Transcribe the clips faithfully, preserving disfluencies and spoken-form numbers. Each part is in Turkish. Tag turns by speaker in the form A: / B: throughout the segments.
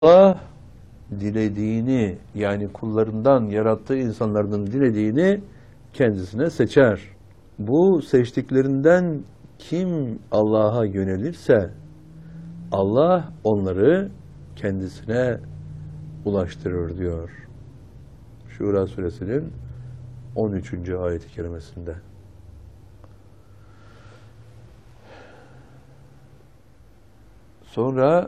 A: Allah dilediğini, yani kullarından, yarattığı insanlardan dilediğini kendisine seçer. Bu seçtiklerinden kim Allah'a yönelirse Allah onları kendisine ulaştırır diyor. Şura suresinin on üçüncü ayet-i kerimesinde. Sonra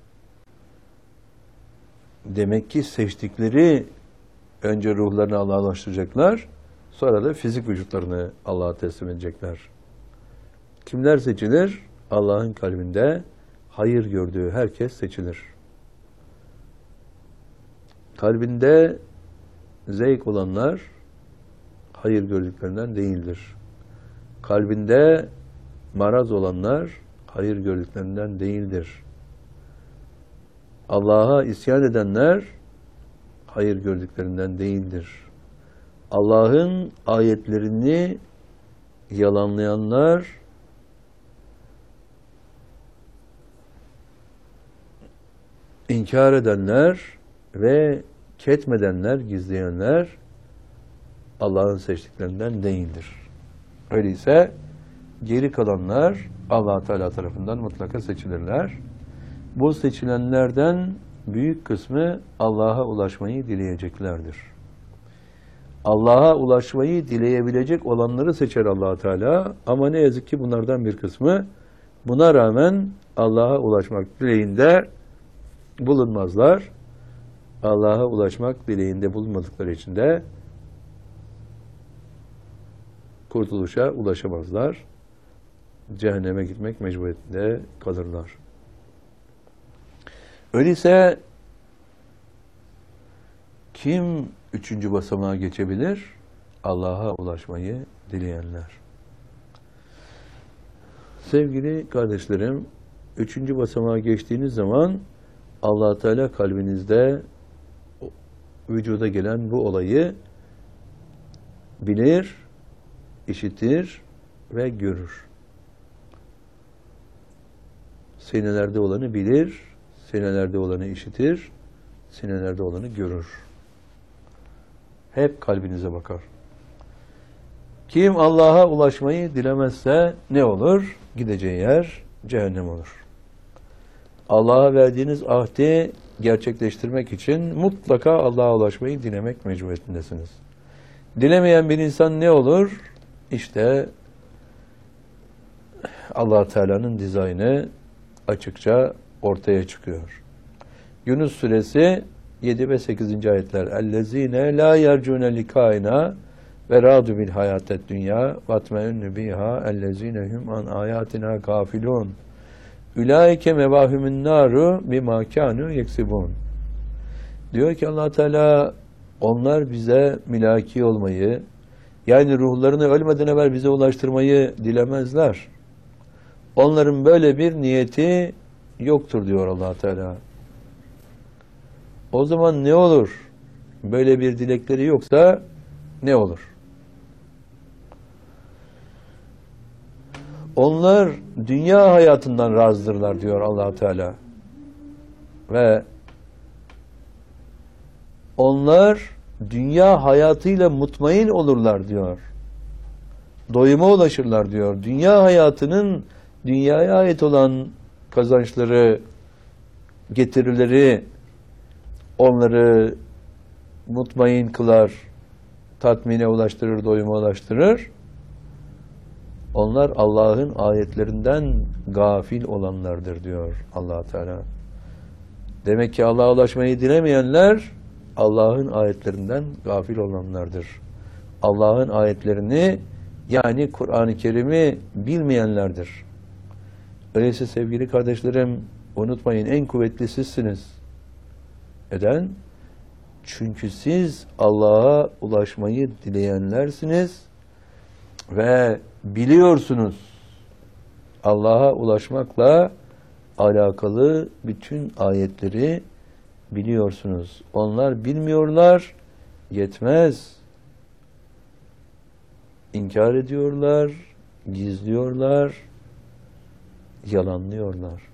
A: demek ki seçtikleri önce ruhlarını Allah'a ulaştıracaklar, sonra da fizik vücutlarını Allah'a teslim edecekler. Kimler seçilir? Allah'ın kalbinde hayır gördüğü herkes seçilir. Kalbinde zevk olanlar hayır gördüklerinden değildir. Kalbinde maraz olanlar hayır gördüklerinden değildir. Allah'a isyan edenler hayır gördüklerinden değildir. Allah'ın ayetlerini yalanlayanlar inkar edenler ve ketmedenler, gizleyenler Allah'ın seçtiklerinden değildir. Öyleyse geri kalanlar Allah Teala tarafından mutlaka seçilirler. Bu seçilenlerden büyük kısmı Allah'a ulaşmayı dileyeceklerdir. Allah'a ulaşmayı dileyebilecek olanları seçer Allah Teala, ama ne yazık ki bunlardan bir kısmı buna rağmen Allah'a ulaşmak dileğinde bulunmazlar. Allah'a ulaşmak dileğinde bulunmadıkları için de kurtuluşa ulaşamazlar. Cehenneme gitmek mecburiyetinde kalırlar. Öyleyse kim üçüncü basamağa geçebilir? Allah'a ulaşmayı dileyenler. Sevgili kardeşlerim, üçüncü basamağa geçtiğiniz zaman Allah Teala kalbinizde vücuda gelen bu olayı bilir, işitir ve görür. Sinelerde olanı bilir, sinelerde olanı işitir, sinelerde olanı görür. Hep kalbinize bakar. Kim Allah'a ulaşmayı dilemezse ne olur? Gideceği yer cehennem olur. Allah'a verdiğiniz ahdi gerçekleştirmek için mutlaka Allah'a ulaşmayı dilemek mecburiyetindesiniz. Dilemeyen bir insan ne olur? İşte Allah Teala'nın dizaynı açıkça ortaya çıkıyor. Yunus suresi yedi ve sekizinci ayetler. Ellezine la yercune likaina ve radu bil hayatet dünya vatme'ünne biha ellezine hum an ayatina gafilun. Ulaike mevahumun naru bima kanu yeksibun. Diyor ki Allah Teala, onlar bize milaki olmayı, yani ruhlarını ölmeden evvel bize ulaştırmayı dilemezler. Onların böyle bir niyeti yoktur diyor Allah Teala. O zaman ne olur? Böyle bir dilekleri yoksa ne olur? Onlar dünya hayatından razıdırlar diyor Allah Teala. Ve onlar dünya hayatıyla mutmain olurlar diyor. Doyuma ulaşırlar diyor. Dünya hayatının dünyaya ait olan kazançları, getirileri onları mutmain kılar, tatmine ulaştırır, doyuma ulaştırır. Onlar Allah'ın ayetlerinden gafil olanlardır diyor Allah Teala. Demek ki Allah'a ulaşmayı dilemeyenler Allah'ın ayetlerinden gafil olanlardır. Allah'ın ayetlerini, yani Kur'an-ı Kerim'i bilmeyenlerdir. Öyleyse sevgili kardeşlerim, unutmayın, en kuvvetli sizsiniz. Neden? Çünkü siz Allah'a ulaşmayı dileyenlersiniz ve biliyorsunuz. Allah'a ulaşmakla alakalı bütün ayetleri biliyorsunuz. Onlar bilmiyorlar, yetmez. İnkar ediyorlar, gizliyorlar, yalanlıyorlar.